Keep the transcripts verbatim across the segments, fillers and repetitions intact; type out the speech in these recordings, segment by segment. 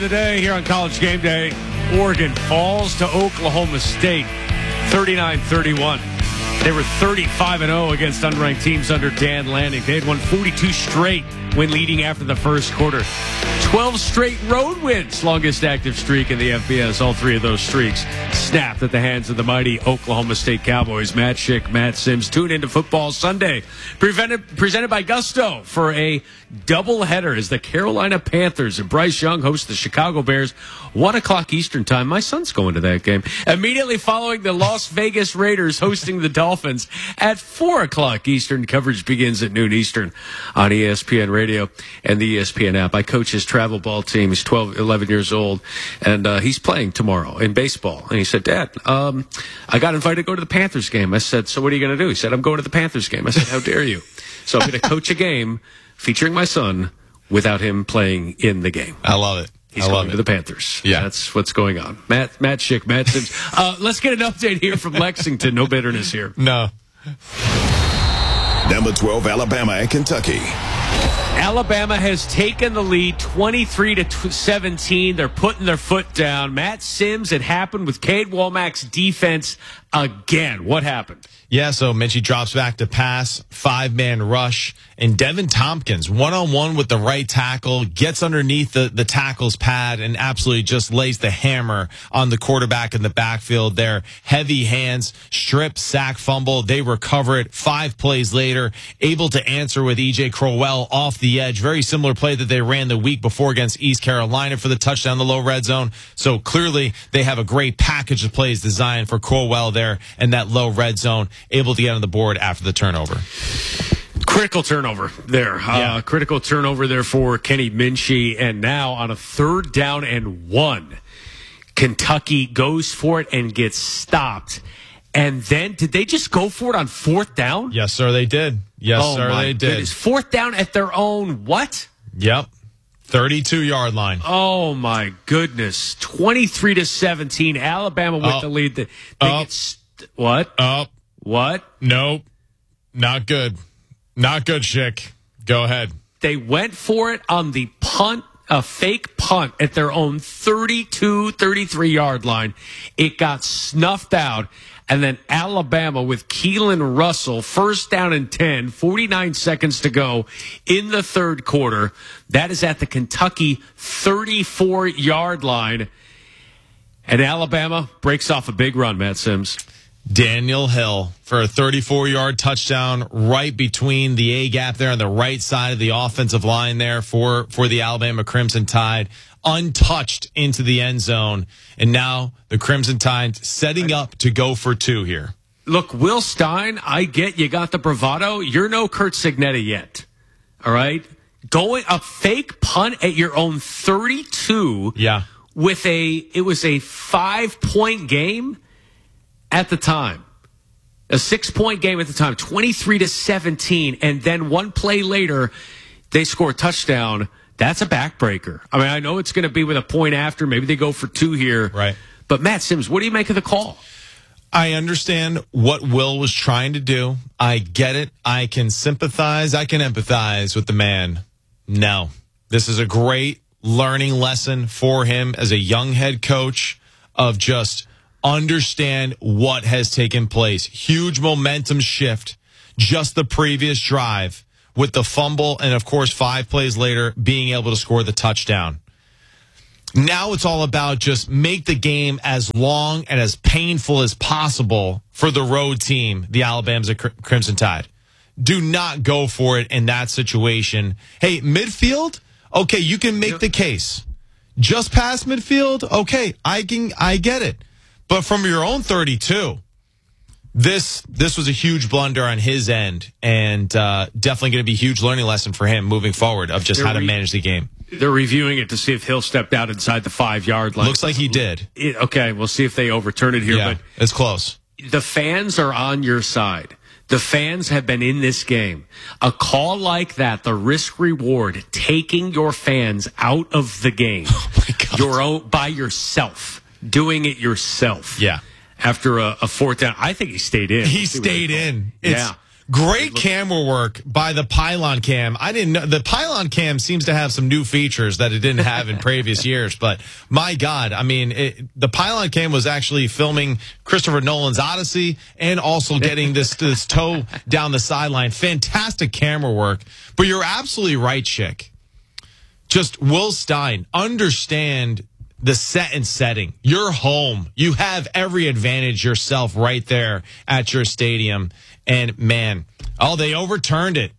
Today here on College Game Day, Oregon falls to Oklahoma State thirty-nine thirty-one. They were thirty-five and oh against unranked teams under Dan Lanning. They had won forty-two straight when leading after the first quarter. twelve straight road wins, longest active streak in the F B S. All three of those streaks snapped at the hands of the mighty Oklahoma State Cowboys. Matt Schick, Matt Sims, tune into Football Sunday, presented, presented by Gusto for a doubleheader as the Carolina Panthers and Bryce Young host the Chicago Bears. One o'clock Eastern time. My son's going to that game. Immediately following the Las Vegas Raiders hosting the Dolphins at four o'clock Eastern. Coverage begins at noon Eastern on E S P N Radio and the E S P N app. I coach his travel ball team. He's twelve, eleven years old, and uh, he's playing tomorrow in baseball. And he said, Dad, um, I got invited to go to the Panthers game. I said, so what are you going to do? He said, I'm going to the Panthers game. I said, how dare you? So I'm going to coach a game featuring my son without him playing in the game. I love it. He's I going love to it. the Panthers. Yeah. That's what's going on. Matt, Matt Schick, Matt Sims. Uh, let's get an update here from Lexington. No bitterness here. No. Number twelve, Alabama and Kentucky. Alabama has taken the lead twenty-three to seventeen. They're putting their foot down. Matt Sims, it happened with Cade Womack's defense again. What happened? Yeah, so Minchie drops back to pass, five-man rush, and Devin Tompkins, one-on-one with the right tackle, gets underneath the, the tackle's pad and absolutely just lays the hammer on the quarterback in the backfield there. Heavy hands, strip, sack, fumble. They recover it five plays later, able to answer with E J Crowell off the edge. Very similar play that they ran the week before against East Carolina for the touchdown in the low red zone. So clearly they have a great package of plays designed for Crowell there in that low red zone, able to get on the board after the turnover. Critical turnover there. Yeah. Uh, critical turnover there for Kenny Minchie. And now on a third down and one, Kentucky goes for it and gets stopped. And then, did they just go for it on fourth down? Yes, sir, they did. Yes, oh, sir, my they did. Goodness. Fourth down at their own what? Yep. thirty-two-yard line. Oh, my goodness. twenty-three to seventeen. Alabama with Up. the lead. They Up. get st- what? Up. What? Nope. Not good. Not good, Schick. Go ahead. They went for it on the punt, a fake punt at their own thirty-two, thirty-three-yard line. It got snuffed out. And then Alabama with Keelan Russell, first down and ten, forty-nine seconds to go in the third quarter. That is at the Kentucky thirty-four-yard line. And Alabama breaks off a big run, Matt Sims. Daniel Hill for a thirty-four-yard touchdown right between the A-gap there on the right side of the offensive line there for, for the Alabama Crimson Tide. Untouched into the end zone. And now the Crimson Tide setting up to go for two here. Look, Will Stein, I get you got the bravado. You're no Kurt Signetta yet. All right? Going a fake punt at your own thirty-two. Yeah. With a, it was a five-point game at the time. A six-point game at the time, twenty-three to seventeen. And then one play later, they score a touchdown. That's a backbreaker. I mean, I know it's going to be with a point after. Maybe they go for two here. Right. But Matt Sims, what do you make of the call? I understand what Will was trying to do. I get it. I can sympathize. I can empathize with the man. No. This is a great learning lesson for him as a young head coach of just understand what has taken place. Huge momentum shift. Just the previous drive with the fumble and, of course, five plays later being able to score the touchdown. Now it's all about just make the game as long and as painful as possible for the road team, the Alabama Crimson Tide. Do not go for it in that situation. Hey, midfield? Okay, you can make the case. Just past midfield? Okay, I can, I get it. But from your own thirty-two, this this was a huge blunder on his end, and uh, definitely going to be a huge learning lesson for him moving forward of just They're how to re- manage the game. They're reviewing it to see if Hill stepped out inside the five-yard line. Looks like he did. It, okay, we'll see if they overturn it here. Yeah, But it's close. the fans are on your side. The fans have been in this game. A call like that, the risk reward, taking your fans out of the game, Oh my God. your own by yourself, doing it yourself. Yeah. After a, a fourth down, I think he stayed in. He Let's see what stayed they call. in. It's Yeah. Great camera work by the Pylon Cam. I didn't know. The Pylon Cam seems to have some new features that it didn't have in previous years. But my God, I mean, it, the Pylon Cam was actually filming Christopher Nolan's Odyssey and also getting this, this toe down the sideline. Fantastic camera work. But you're absolutely right, Chick. Just Will Stein, understand the set and setting. You're home. You have every advantage yourself right there at your stadium. And, man, oh, they overturned it.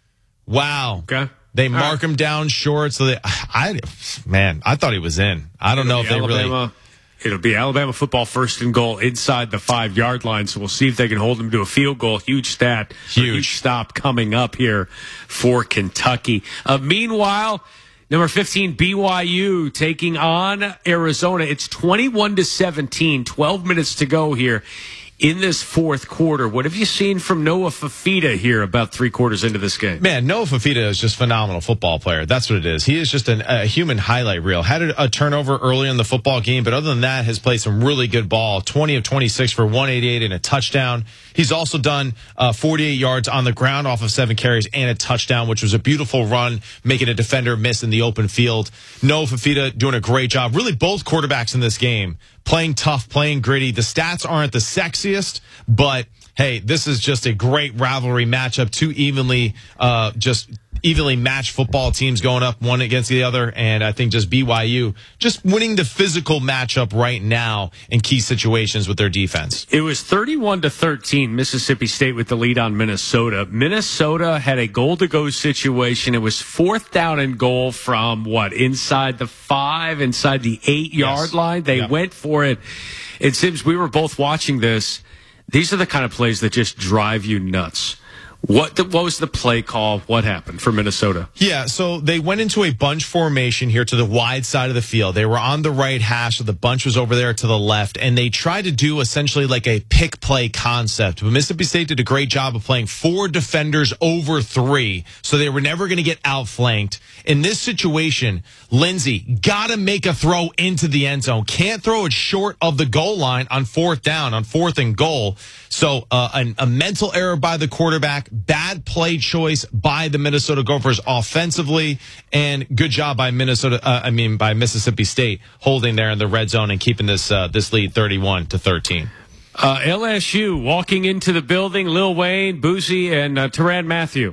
Wow. Okay. They All mark right. him down short. So, they, I, man, I thought he was in. I don't It'll know be if they Alabama, really. It'll be Alabama football first and goal inside the five-yard line. So we'll see if they can hold them to a field goal. Huge stat. Huge. Huge stop coming up here for Kentucky. Uh, meanwhile, number fifteen, B Y U taking on Arizona. It's twenty-one to seventeen, twelve minutes to go here in this fourth quarter. What have you seen from Noah Fafita here about three quarters into this game? Man, Noah Fafita is just a phenomenal football player. That's what it is. He is just an, a human highlight reel. Had a, a turnover early in the football game, but other than that, has played some really good ball. twenty of twenty-six for one eighty-eight and a touchdown. He's also done uh, forty-eight yards on the ground off of seven carries and a touchdown, which was a beautiful run, making a defender miss in the open field. Noah Fafita doing a great job. Really, both quarterbacks in this game playing tough, playing gritty. The stats aren't the sexiest, but hey, this is just a great rivalry matchup. Two evenly, uh, just evenly matched football teams going up one against the other. And I think just B Y U just winning the physical matchup right now in key situations with their defense. It was thirty-one to thirteen, Mississippi State with the lead on Minnesota. Minnesota had a goal-to-go situation. It was fourth down and goal from, what, inside the five, inside the eight-yard Yes. line? They Yeah. went for it. It seems we were both watching this. These are the kind of plays that just drive you nuts. What the, what was the play call? What happened for Minnesota? Yeah, so they went into a bunch formation here to the wide side of the field. They were on the right hash, so the bunch was over there to the left, and they tried to do essentially like a pick play concept. But Mississippi State did a great job of playing four defenders over three, so they were never going to get outflanked. In this situation, Lindsey got to make a throw into the end zone. Can't throw it short of the goal line on fourth down, on fourth and goal. So uh, an, a mental error by the quarterback, bad play choice by the Minnesota Gophers offensively, and good job by Minnesota. Uh, I mean, by Mississippi State holding there in the red zone and keeping this uh, this lead thirty-one to thirteen. Uh, L S U walking into the building, Lil Wayne, Boosie, and uh, Tyrann Mathieu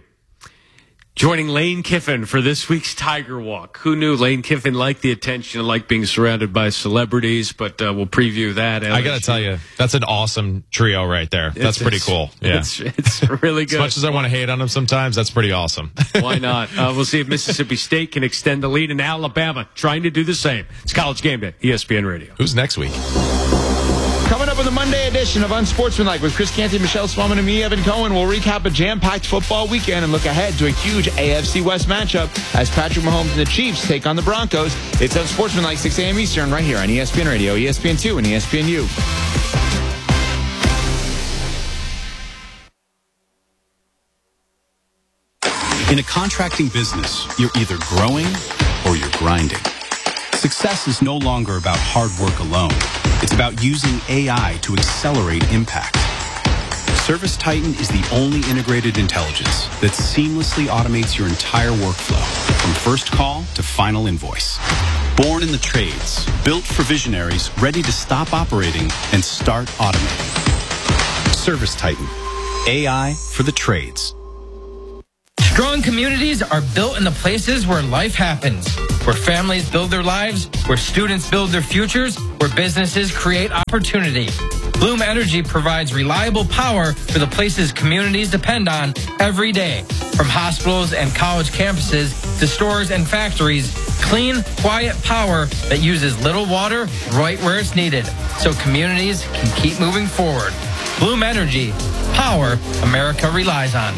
joining Lane Kiffin for this week's Tiger Walk. Who knew Lane Kiffin liked the attention and liked being surrounded by celebrities, but uh, we'll preview that. L S U. I got to tell you, that's an awesome trio right there. That's It's- pretty it's- cool. Yeah. It's, it's really good. As much as I want to hate on them sometimes, that's pretty awesome. Why not? Uh, we'll see if Mississippi State can extend the lead, in Alabama trying to do the same. It's College Game Day, E S P N Radio. Who's next week? Coming up on the Monday edition of Unsportsmanlike with Chris Canty, Michelle Spellman, and me, Evan Cohen, we'll recap a jam-packed football weekend and look ahead to a huge A F C West matchup as Patrick Mahomes and the Chiefs take on the Broncos. It's Unsportsmanlike, six a.m. Eastern, right here on E S P N Radio, E S P N two, and E S P N U. In a contracting business, you're either growing or you're grinding. Success is no longer about hard work alone. It's about using A I to accelerate impact. ServiceTitan is the only integrated intelligence that seamlessly automates your entire workflow, from first call to final invoice. Born in the trades, built for visionaries ready to stop operating and start automating. ServiceTitan, A I for the trades. Strong communities are built in the places where life happens, where families build their lives, where students build their futures, where businesses create opportunity. Bloom Energy provides reliable power for the places communities depend on every day. From hospitals and college campuses to stores and factories, clean, quiet power that uses little water right where it's needed, so communities can keep moving forward. Bloom Energy, power America relies on.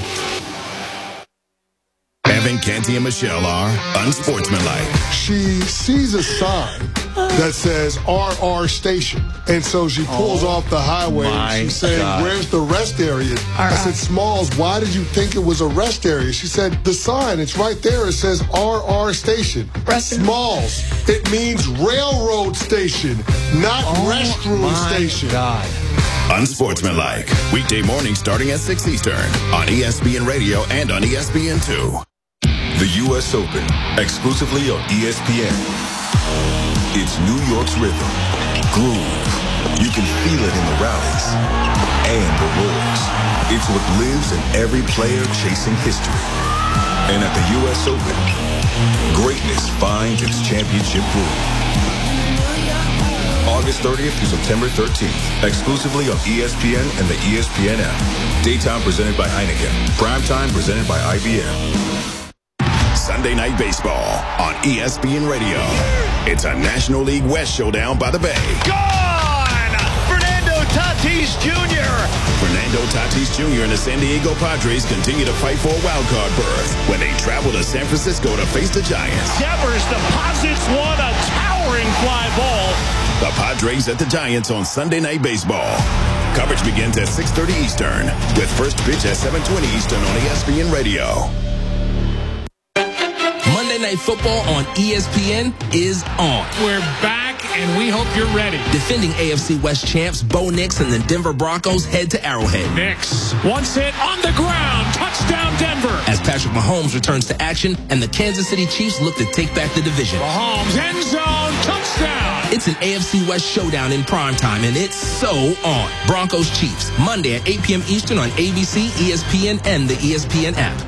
Evan, Canty, and Michelle are Unsportsmanlike. She sees a sign that says R R Station. And so she pulls Oh, off the highway and she's saying, God. where's the rest area? I said, Smalls, why did you think it was a rest area? She said, the sign, it's right there. It says R R Station. Smalls, it means railroad station, not Oh, restroom my station. God. Unsportsmanlike. Weekday mornings starting at six Eastern on E S P N Radio and on E S P N two. The U S Open, exclusively on E S P N. It's New York's rhythm, groove. You can feel it in the rallies and the roars. It's what lives in every player chasing history. And at the U S Open, greatness finds its championship groove. August thirtieth through September thirteenth, exclusively on E S P N and the E S P N app. Daytime presented by Heineken. Primetime presented by I B M. Sunday Night Baseball on E S P N Radio. It's a National League West showdown by the Bay. Gone! Fernando Tatis Junior Fernando Tatis Junior and the San Diego Padres continue to fight for a wild card berth when they travel to San Francisco to face the Giants. Devers deposits one, a towering fly ball. The Padres at the Giants on Sunday Night Baseball. Coverage begins at six thirty Eastern with first pitch at seven twenty Eastern on E S P N Radio. Monday Night Football on E S P N is on. We're back, and we hope you're ready. Defending A F C West champs Bo Nix and the Denver Broncos head to Arrowhead. Nix, once hit on the ground, touchdown Denver. As Patrick Mahomes returns to action and the Kansas City Chiefs look to take back the division. Mahomes, end zone, touchdown. It's an A F C West showdown in primetime, and it's so on. Broncos Chiefs, Monday at eight p.m. Eastern on A B C, E S P N, and the E S P N app.